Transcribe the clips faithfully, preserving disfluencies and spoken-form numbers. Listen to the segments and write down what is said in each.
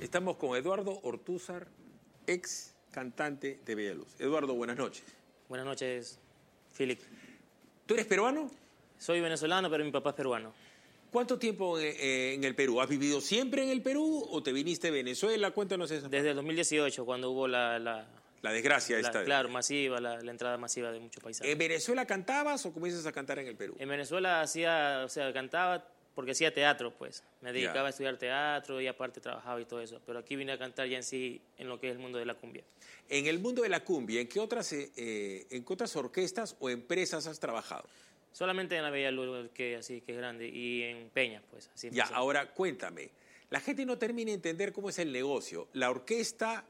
Estamos con Eduardo Ortúzar, ex cantante de Bella Luz. Eduardo, buenas noches. Buenas noches, Philip. ¿Tú eres peruano? Soy venezolano, pero mi papá es peruano. ¿Cuánto tiempo eh, en el Perú? ¿Has vivido siempre en el Perú o te viniste de Venezuela? Cuéntanos eso. Desde el dos mil dieciocho, cuando hubo la... La, la desgracia la, esta. Claro, de... masiva, la, la entrada masiva de muchos paisanos. ¿En Venezuela cantabas o comienzas a cantar en el Perú? En Venezuela hacía, o sea, cantaba porque hacía teatro, pues. Me dedicaba Ya. a estudiar teatro y aparte trabajaba y todo eso. Pero aquí vine a cantar ya en sí en lo que es el mundo de la cumbia. En el mundo de la cumbia, ¿en qué otras, eh, en qué otras orquestas o empresas has trabajado? Solamente en la Bella Luz, que así que es grande, y en Peña, pues. Así Ya, empezó. ahora cuéntame. La gente no termina de entender cómo es el negocio. ¿La orquesta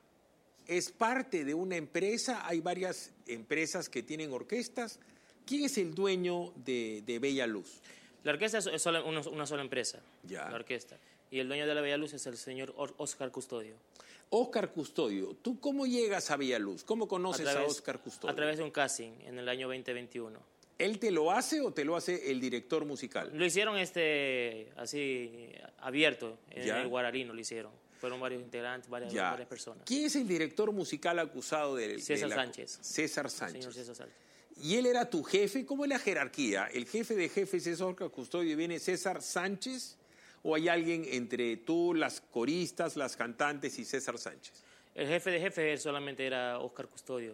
es parte de una empresa? ¿Hay varias empresas que tienen orquestas? ¿Quién es el dueño de, de Bella Luz? La orquesta es solo, una, una sola empresa, Ya. la orquesta. Y el dueño de la Bella Luz es el señor Oscar Custodio. Oscar Custodio, ¿tú cómo llegas a Bella Luz? ¿Cómo conoces a, través, a Oscar Custodio? A través de un casting en el año veinte veintiuno. ¿Él te lo hace o te lo hace el director musical? Lo hicieron este así abierto, en ¿Ya? el Guararino lo hicieron. Fueron varios integrantes, varias, Ya. varias personas. ¿Quién es el director musical acusado de, César de la... Sánchez. César Sánchez. Señor César Sánchez. ¿Y él era tu jefe? ¿Cómo es la jerarquía? ¿El jefe de jefes es Oscar Custodio y viene César Sánchez? ¿O hay alguien entre tú, las coristas, las cantantes y César Sánchez? El jefe de jefes solamente era Oscar Custodio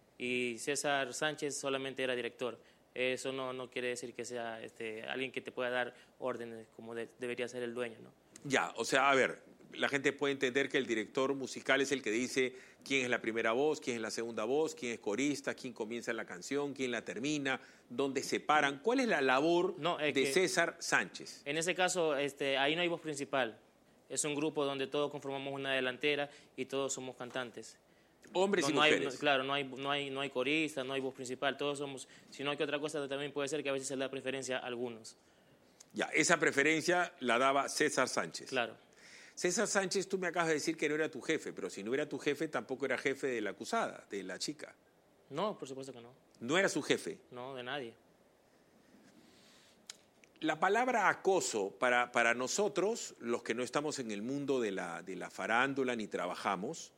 y César Sánchez solamente era director. Eso no, no quiere decir que sea este, alguien que te pueda dar órdenes como de, debería ser el dueño, ¿no? Ya, o sea, a ver, la gente puede entender que el director musical es el que dice quién es la primera voz, quién es la segunda voz, quién es corista, quién comienza la canción, quién la termina, dónde se paran. ¿Cuál es la labor No, es de que César Sánchez? En ese caso, este, ahí no hay voz principal. Es un grupo donde todos conformamos una delantera y todos somos cantantes. Hombres No, y no hay, mujeres. no, claro, no hay, no, hay, no hay corista, no hay voz principal, todos somos... Si no hay que otra cosa, también puede ser que a veces se le da preferencia a algunos. Ya, esa preferencia la daba César Sánchez. Claro. César Sánchez, tú me acabas de decir que no era tu jefe, pero si no era tu jefe, tampoco era jefe de la acusada, de la chica. No, por supuesto que no. No era su jefe. No, de nadie. La palabra acoso, para, para nosotros, los que no estamos en el mundo de la, de la farándula ni trabajamos,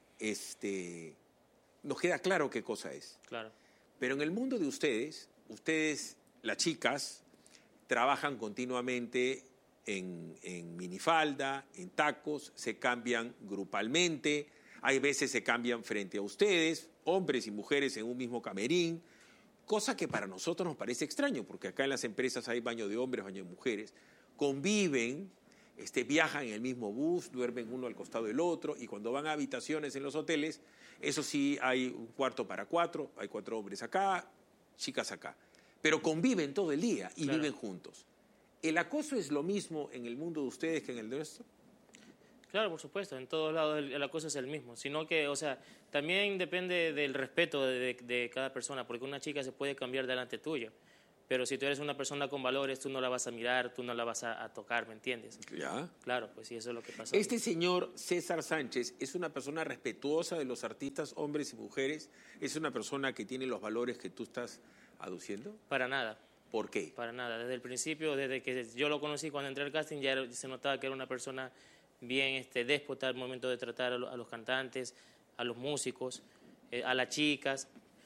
este, nos queda claro qué cosa es. Claro. Pero en el mundo de ustedes, ustedes, las chicas, trabajan continuamente en, en minifalda, en tacos, se cambian grupalmente, hay veces se cambian frente a ustedes, hombres y mujeres en un mismo camerín, cosa que para nosotros nos parece extraño, porque acá en las empresas hay baño de hombres, baño de mujeres, conviven, este, viajan en el mismo bus, duermen uno al costado del otro, y cuando van a habitaciones en los hoteles, eso sí, hay un cuarto para cuatro, hay cuatro hombres acá, chicas acá, pero conviven todo el día y Claro. viven juntos. ¿El acoso es lo mismo en el mundo de ustedes que en el nuestro? Claro, por supuesto, en todos lados el, el acoso es el mismo, sino que, o sea, también depende del respeto de, de cada persona, porque una chica se puede cambiar delante tuyo, pero si tú eres una persona con valores, tú no la vas a mirar, tú no la vas a, a tocar, ¿me entiendes? Ya. Claro, pues sí, eso es lo que pasa. Este señor César Sánchez es una persona respetuosa de los artistas, hombres y mujeres, es una persona que tiene los valores que tú estás aduciendo. Para nada. ¿Por qué? Para nada, desde el principio, desde que yo lo conocí cuando entré al casting, ya era- se notaba que era una persona bien este, déspota al momento de tratar a, lo- a los cantantes, a los músicos, eh, a las chicas,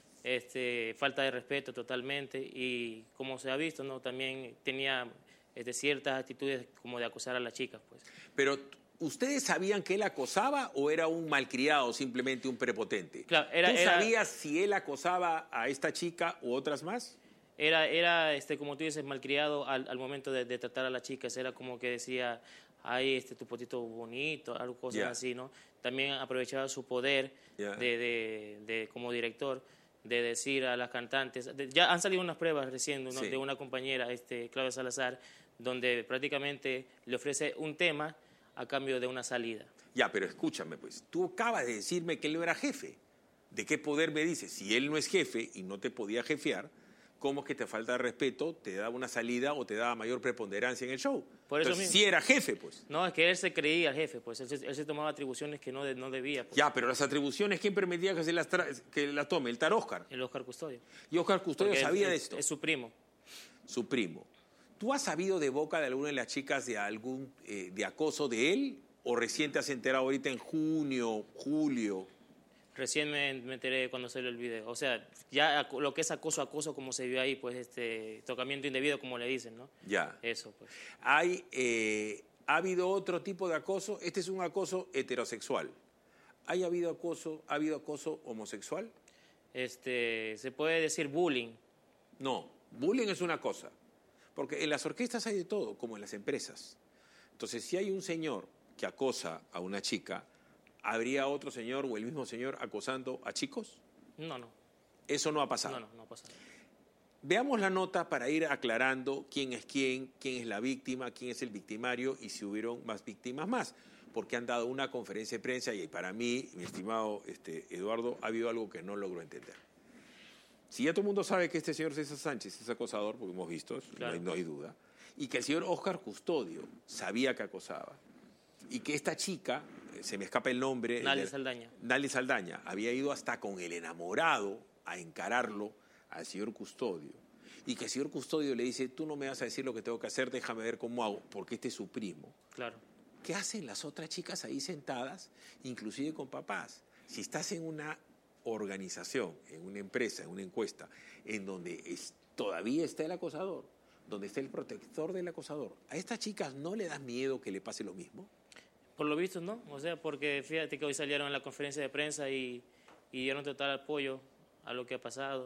este, falta de respeto totalmente y como se ha visto, ¿no? También tenía este, ciertas actitudes como de acosar a las chicas, pues. Pero, ¿ustedes sabían que él acosaba o era un malcriado, simplemente un prepotente? Claro, era- ¿Tú era- sabías si él acosaba a esta chica u otras más? Era, era este, como tú dices, malcriado al, al momento de, de tratar a las chicas. Era como que decía, ay, este, tu potito bonito, algo, cosas Yeah. así, ¿no? También aprovechaba su poder Yeah. de, de, de, como director de decir a las cantantes... de- ya han salido unas pruebas recién, ¿no? Sí. De una compañera, este, Claudia Salazar, donde prácticamente le ofrece un tema a cambio de una salida. Ya, pero escúchame, pues, tú acabas de decirme que él no era jefe. ¿De qué poder me dices? Si él no es jefe y no te podía jefear, ¿cómo es que te falta de respeto, te daba una salida o te daba mayor preponderancia en el show? Por eso Entonces, mismo. sí era jefe, pues. No, es que él se creía el jefe, pues él se, él se tomaba atribuciones que no, de- no debía. Pues. Ya, pero las atribuciones, ¿quién permitía que se las, tra- que las tome? El tal Oscar. El Oscar Custodio. Y Oscar Custodio Porque sabía es, de es- esto. Es su primo. Su primo. ¿Tú has sabido de boca de alguna de las chicas de algún eh, de acoso de él ¿O recién te has enterado ahorita en junio, julio? Recién me, me enteré cuando salió el video. O sea, ya lo que es acoso, acoso, como se vio ahí, pues este tocamiento indebido, como le dicen, ¿no? Ya. Eso, pues. Hay, eh, ¿Ha habido otro tipo de acoso? Este es un acoso heterosexual. ¿Ha habido acoso, ¿ha habido acoso homosexual? Este, se puede decir bullying. No, bullying es una cosa. Porque en las orquestas hay de todo, como en las empresas. Entonces, si hay un señor que acosa a una chica, ¿habría otro señor o el mismo señor acosando a chicos? No, no. Eso no ha pasado. No, no, no ha pasado. Veamos la nota para ir aclarando quién es quién, quién es la víctima, quién es el victimario y si hubieron más víctimas más. Porque han dado una conferencia de prensa y para mí, mi estimado este, Eduardo, ha habido algo que no logro entender. Si ya todo el mundo sabe que este señor César Sánchez es acosador, porque hemos visto, claro, no, hay, no hay duda, y que el señor Óscar Custodio sabía que acosaba, y que esta chica, se me escapa el nombre... Nali Saldaña. Nali Saldaña, había ido hasta con el enamorado a encararlo al señor Custodio, y que el señor Custodio le dice, tú no me vas a decir lo que tengo que hacer, déjame ver cómo hago, porque este es su primo. Claro. ¿Qué hacen las otras chicas ahí sentadas, inclusive con papás? Si estás en una organización, en una empresa, en una encuesta, en donde es, todavía está el acosador, donde está el protector del acosador, ¿a estas chicas no le das miedo que le pase lo mismo? Por lo visto, no. O sea, porque fíjate que hoy salieron en la conferencia de prensa y, y dieron total apoyo a lo que ha pasado.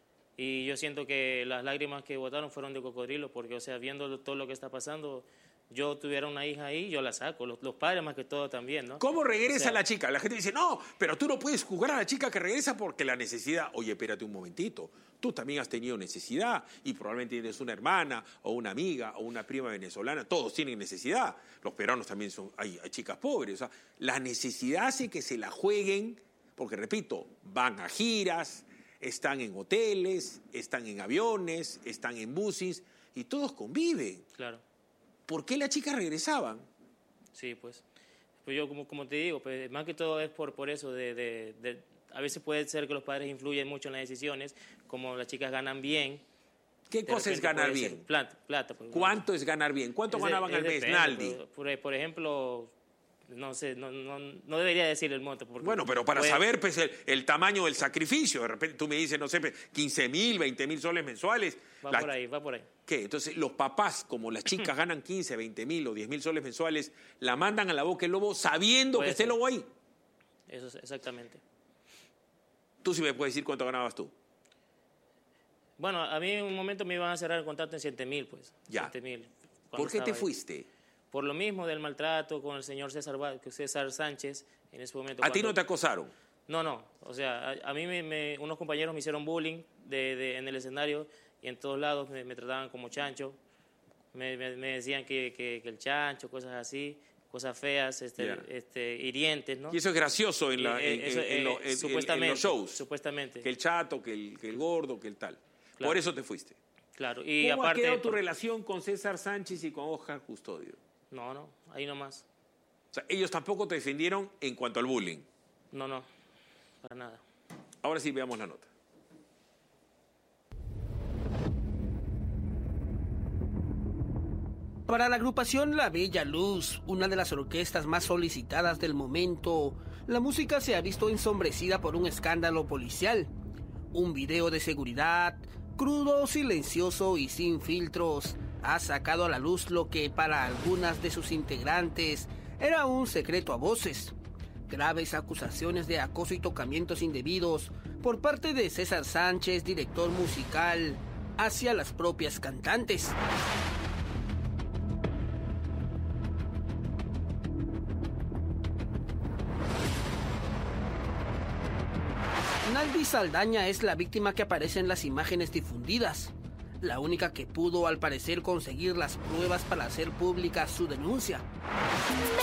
Y yo siento que las lágrimas que botaron fueron de cocodrilo, porque, o sea, viendo todo lo que está pasando, yo tuviera una hija ahí, yo la saco. Los, los padres más que todo también, ¿no? ¿Cómo regresa o sea, la chica? La gente dice, no, pero tú no puedes juzgar a la chica que regresa porque la necesidad... Oye, espérate un momentito. Tú también has tenido necesidad y probablemente tienes una hermana o una amiga o una prima venezolana. Todos tienen necesidad. Los peruanos también son... Hay, hay chicas pobres. O sea, la necesidad hace que se la jueguen porque, repito, van a giras, están en hoteles, están en aviones, están en buses y todos conviven. Claro. ¿Por qué las chicas regresaban? Sí, pues. Pues yo, como, como te digo, pues, más que todo es por, por eso. De, de, de, a veces puede ser que los padres influyen mucho en las decisiones, como las chicas ganan bien. ¿Qué cosa es ganar bien? Plata. plata pues, ¿Cuánto es ganar bien? ¿Cuánto es ganaban de, al mes, depende, Naldi? Por, por, por ejemplo, no sé, no, no, no debería decir el monto. Porque bueno, pero para puede, saber pues, el, el tamaño del sacrificio, de repente tú me dices, no sé, quince mil, veinte mil soles mensuales. Va la, por ahí, va por ahí. ¿Qué? Entonces los papás, como las chicas ganan quince, veinte mil o diez mil soles mensuales, la mandan a la boca del lobo sabiendo puede que está el lobo ahí. Eso es exactamente. Tú sí me puedes decir cuánto ganabas tú. Bueno, a mí en un momento me iban a cerrar el contrato en siete mil, pues. Ya. siete mil. ¿Por qué te fuiste? Por lo mismo del maltrato con el señor César, César Sánchez en ese momento. ¿A cuando... ti no te acosaron? No, no. O sea, a, a mí me, me, unos compañeros me hicieron bullying de, de, en el escenario y en todos lados me, me trataban como chancho. Me, me, me decían que, que, que el chancho, cosas así, cosas feas, este, yeah. este, hirientes, ¿no? Y eso es gracioso en, la, en, eso, en, en, lo, en, supuestamente, en los shows. Supuestamente. Que el chato, que el, que el gordo, que el tal. Claro. Por eso te fuiste. Claro. Y ¿Cómo aparte, ha quedado tu relación con César Sánchez y con Óscar Custodio? No, no, ahí nomás. O sea, ellos tampoco te defendieron en cuanto al bullying. No, no, para nada. Ahora sí veamos la nota. Para la agrupación La Bella Luz, una de las orquestas más solicitadas del momento, la música se ha visto ensombrecida por un escándalo policial. Un video de seguridad, crudo, silencioso y sin filtros, ha sacado a la luz lo que para algunas de sus integrantes era un secreto a voces. Graves acusaciones de acoso y tocamientos indebidos por parte de César Sánchez, director musical, hacia las propias cantantes. Naldi Saldaña es la víctima que aparece en las imágenes difundidas, la única que pudo al parecer conseguir las pruebas para hacer pública su denuncia.